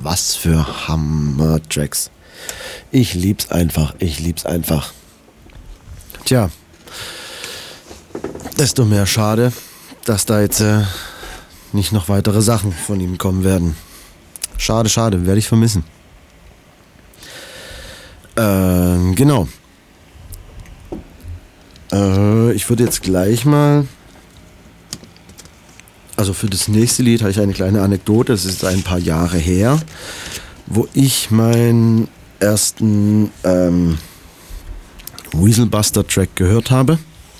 was für Hammer-Tracks. Ich lieb's einfach. Tja, desto mehr schade, dass da jetzt nicht noch weitere Sachen von ihm kommen werden. Schade, werde ich vermissen. Genau. Ich würde jetzt gleich mal... Also für das nächste Lied habe ich eine kleine Anekdote. Das ist ein paar Jahre her, wo ich meinen ersten Weaselbuster-Track gehört habe.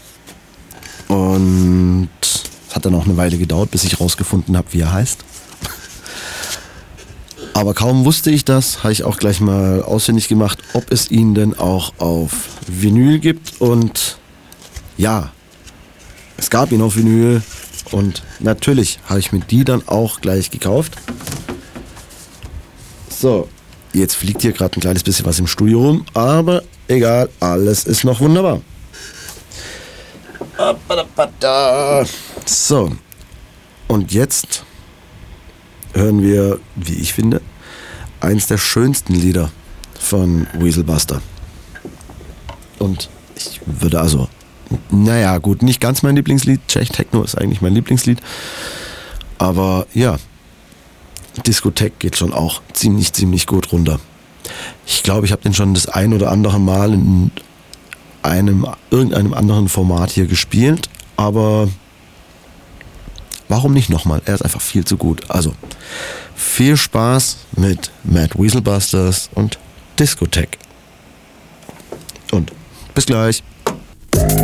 Und es hat dann auch eine Weile gedauert, bis ich rausgefunden habe, wie er heißt. Aber kaum wusste ich das, habe ich auch gleich mal ausfindig gemacht, ob es ihn denn auch auf Vinyl gibt. Und ja, es gab ihn auf Vinyl. Und natürlich habe ich mir die dann auch gleich gekauft. So, jetzt fliegt hier gerade ein kleines bisschen was im Studio rum, aber egal, alles ist noch wunderbar. So, und jetzt hören wir, wie ich finde, eins der schönsten Lieder von Weaselbuster. Und ich würde also... Naja, gut, nicht ganz mein Lieblingslied. Czech Techno ist eigentlich mein Lieblingslied. Aber ja, Diskothek geht schon auch ziemlich gut runter. Ich glaube, ich habe den schon das ein oder andere Mal in irgendeinem anderen Format hier gespielt. Aber warum nicht nochmal? Er ist einfach viel zu gut. Also, viel Spaß mit Mad Weaselbusters und Diskothek. Und bis gleich.